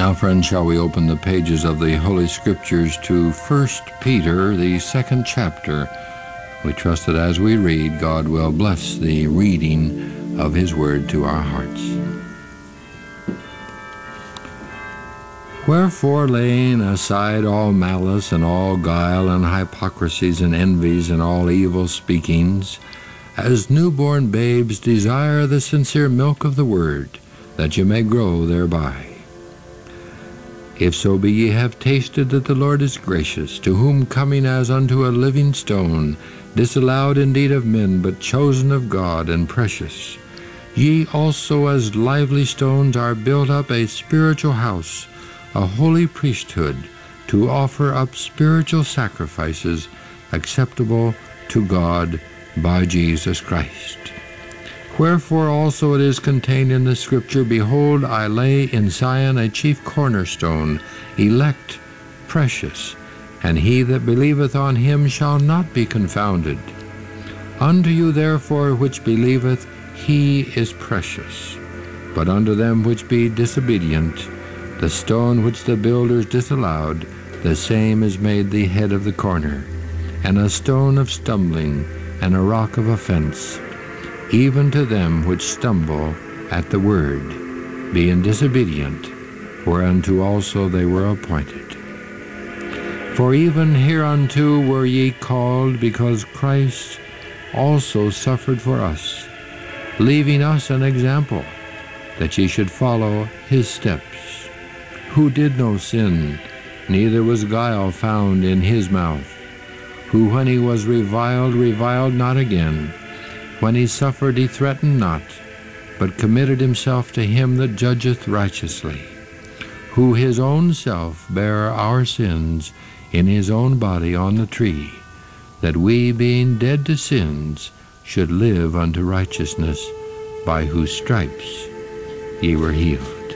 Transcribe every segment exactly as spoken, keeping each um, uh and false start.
Now, friends, shall we open the pages of the Holy Scriptures to First Peter, the second chapter. We trust that as we read, God will bless the reading of His Word to our hearts. Wherefore, laying aside all malice and all guile and hypocrisies and envies and all evil speakings, as newborn babes desire the sincere milk of the Word, that ye may grow thereby. If so be ye have tasted that the Lord is gracious, to whom coming as unto a living stone, disallowed indeed of men, but chosen of God and precious, ye also as lively stones are built up a spiritual house, a holy priesthood, to offer up spiritual sacrifices acceptable to God by Jesus Christ. Wherefore also it is contained in the Scripture, Behold, I lay in Zion a chief cornerstone, elect, precious, and he that believeth on him shall not be confounded. Unto you therefore which believeth, he is precious. But unto them which be disobedient, the stone which the builders disallowed, the same is made the head of the corner, and a stone of stumbling, and a rock of offense, even to them which stumble at the word, being disobedient, whereunto also they were appointed. For even hereunto were ye called, because Christ also suffered for us, leaving us an example, that ye should follow his steps, who did no sin, neither was guile found in his mouth, who when he was reviled, reviled not again. When he suffered, he threatened not, but committed himself to him that judgeth righteously, who his own self bare our sins in his own body on the tree, that we, being dead to sins, should live unto righteousness, by whose stripes ye were healed.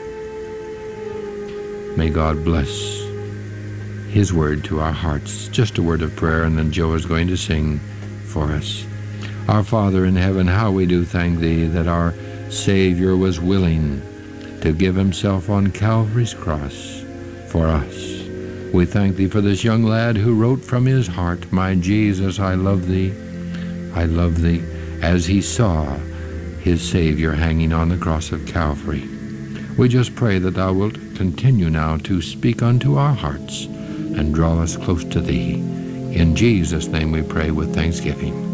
May God bless His Word to our hearts. Just a word of prayer, and then Joe is going to sing for us. Our Father in heaven, how we do thank Thee that our Savior was willing to give Himself on Calvary's cross for us. We thank Thee for this young lad who wrote from his heart, My Jesus, I love Thee, I love Thee, as he saw his Savior hanging on the cross of Calvary. We just pray that Thou wilt continue now to speak unto our hearts and draw us close to Thee. In Jesus' name we pray with thanksgiving.